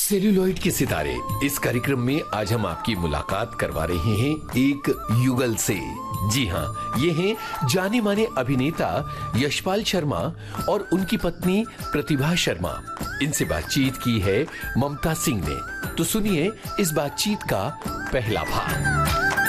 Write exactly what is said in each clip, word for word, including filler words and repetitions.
Celluloid के सितारे इस कार्यक्रम में आज हम आपकी मुलाकात करवा रहे हैं एक युगल से। जी हाँ, ये हैं जाने माने अभिनेता यशपाल शर्मा और उनकी पत्नी प्रतिभा शर्मा। इनसे बातचीत की है ममता सिंह ने, तो सुनिए इस बातचीत का पहला भाग।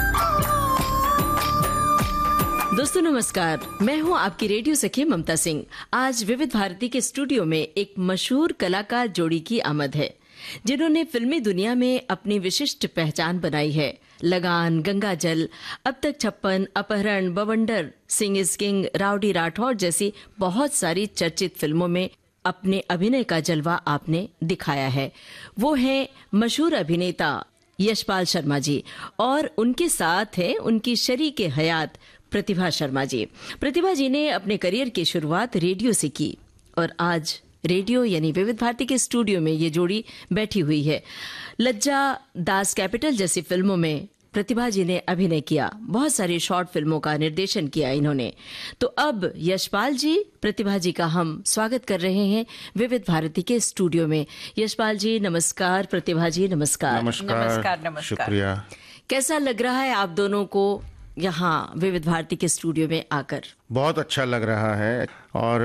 दोस्तों नमस्कार, मैं हूं आपकी रेडियो सखी ममता सिंह। आज विविध भारती के स्टूडियो में एक मशहूर कलाकार जोड़ी की आमद है, जिन्होंने फिल्मी दुनिया में अपनी विशिष्ट पहचान बनाई है। लगान, गंगाजल, अब तक छप्पन, अपहरण, बवंडर, Singh is king, rowdy Rathore जैसी बहुत सारी चर्चित फिल्मों में अपने अभिनय का जलवा आपने दिखाया है। वो हैं मशहूर अभिनेता यशपाल शर्मा जी, और उनके साथ है उनकी शरीके हयात प्रतिभा शर्मा जी। प्रतिभा जी ने अपने करियर की शुरुआत रेडियो से की और आज रेडियो यानी विविध भारती के स्टूडियो में ये जोड़ी बैठी हुई है। लज्जा, दास कैपिटल जैसी फिल्मों में प्रतिभा जी ने अभिनय किया। बहुत सारी शॉर्ट फिल्मों का निर्देशन किया इन्होंने। तो अब यशपाल जी, प्रतिभा जी का हम स्वागत कर रहे हैं विविध भारती के स्टूडियो में। यशपाल जी नमस्कार, प्रतिभा जी नमस्कार। नमस्कार, नमस्कार, नमस्कार। शुक्रिया। कैसा लग रहा है आप दोनों को यहाँ विविध भारती के स्टूडियो में आकर? बहुत अच्छा लग रहा है और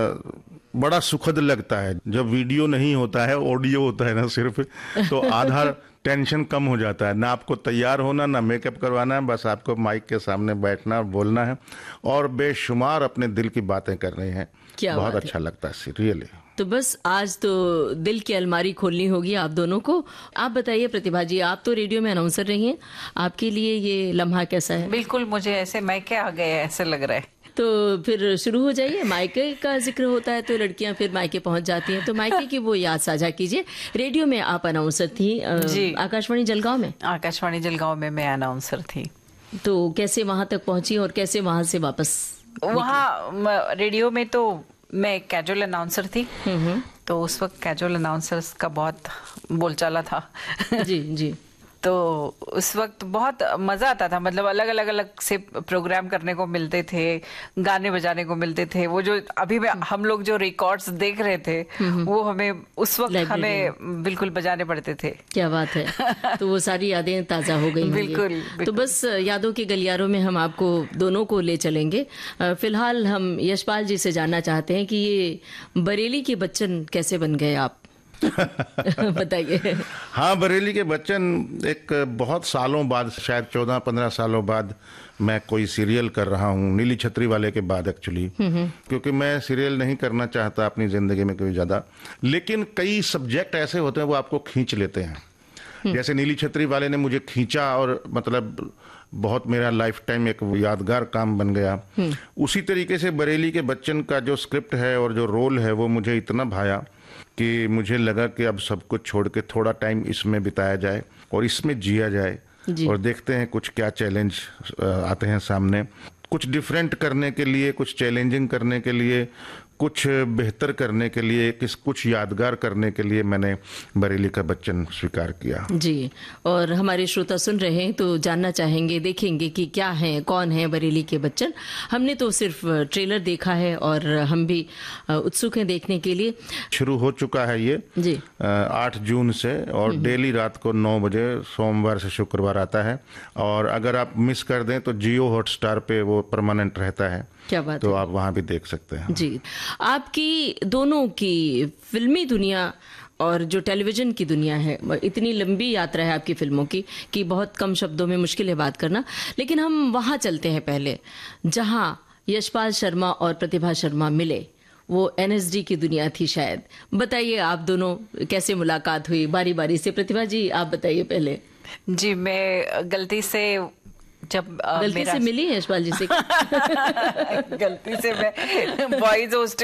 बड़ा सुखद लगता है। जब वीडियो नहीं होता है, ऑडियो होता है ना सिर्फ, तो आधा टेंशन कम हो जाता है। ना आपको तैयार होना, ना मेकअप करवाना है, बस आपको माइक के सामने बैठना, बोलना है और बेशुमार अपने दिल की बातें करनी है। क्या बहुत बात अच्छा है। लगता है रियली। तो बस आज तो दिल की अलमारी खोलनी होगी आप दोनों को। आप बताइए प्रतिभा जी, आप तो रेडियो में अनाउंसर रही हैं, आपके लिए ये लम्हा कैसा है? बिल्कुल, मुझे ऐसे मायके आ गए ऐसे लग रहा है। तो फिर शुरू हो जाइए। मायके का जिक्र होता है तो लड़कियां फिर मायके पहुंच जाती हैं, तो मायके की वो याद साझा कीजिए। रेडियो में आप अनाउंसर थी जी, आकाशवाणी जलगांव में। आकाशवाणी जलगांव में मैं अनाउंसर थी। तो कैसे वहां तक पहुंची और कैसे वहां से वापस? वहाँ रेडियो में तो मैं कैजुअल अनाउंसर थी, तो उस वक्त कैजुअल अनाउंसर्स का बहुत बोलचाला था। जी जी। तो उस वक्त बहुत मजा आता था, मतलब अलग अलग अलग से प्रोग्राम करने को मिलते थे, गाने बजाने को मिलते थे। वो जो अभी में हम लोग जो रिकॉर्ड्स देख रहे थे, वो हमें उस वक्त हमें बिल्कुल बजाने पड़ते थे। क्या बात है। तो वो सारी यादें ताजा हो गई। बिल्कुल, बिल्कुल। तो बस यादों के गलियारों में हम आपको दोनों को ले चलेंगे। फिलहाल हम यशपाल जी से जानना चाहते हैं कि ये बरेली के बच्चन कैसे बन गए आप? बताइए। हाँ, बरेली के बच्चन एक बहुत सालों बाद, शायद चौदह पंद्रह सालों बाद मैं कोई सीरियल कर रहा हूँ, नीली छतरी वाले के बाद एक्चुअली, क्योंकि मैं सीरियल नहीं करना चाहता अपनी जिंदगी में कोई ज्यादा, लेकिन कई सब्जेक्ट ऐसे होते हैं वो आपको खींच लेते हैं। जैसे नीली छतरी वाले ने मुझे खींचा और मतलब बहुत मेरा लाइफ टाइम एक यादगार काम बन गया। उसी तरीके से बरेली के बच्चन का जो स्क्रिप्ट है और जो रोल है वो मुझे इतना भाया कि मुझे लगा कि अब सब कुछ छोड़ के थोड़ा टाइम इसमें बिताया जाए और इसमें जिया जाए और देखते हैं कुछ क्या चैलेंज आते हैं सामने। कुछ डिफरेंट करने के लिए, कुछ चैलेंजिंग करने के लिए, कुछ बेहतर करने के लिए, किस कुछ यादगार करने के लिए मैंने बरेली का बच्चन स्वीकार किया। जी, और हमारे श्रोता सुन रहे हैं तो जानना चाहेंगे, देखेंगे कि क्या है, कौन है बरेली के बच्चन। हमने तो सिर्फ ट्रेलर देखा है और हम भी उत्सुक हैं देखने के लिए। शुरू हो चुका है ये जी आठ जून से और डेली रात को नौ बजे सोमवार से शुक्रवार आता है, और अगर आप मिस कर दें तो जियो हॉटस्टार पे वो परमानेंट रहता है। क्या बात तो है। आप वहां भी देख सकते हैं। जी, आपकी दोनों की फिल्मी दुनिया और जो टेलीविजन की दुनिया है, इतनी लंबी यात्रा है आपकी फिल्मों की कि बहुत कम शब्दों में मुश्किल है बात करना। लेकिन हम वहां चलते हैं पहले, जहां यशपाल शर्मा और प्रतिभा शर्मा मिले। वो एन एस डी की दुनिया थी शायद। बताइए आप दोनों कैसे मुलाकात हुई, बारी बारी से। प्रतिभा जी आप बताइए पहले। जी, मैं गलती से जब गलती मेरा... से मिली है यशपाल जी से? गलती से मैं बॉयज हॉस्टल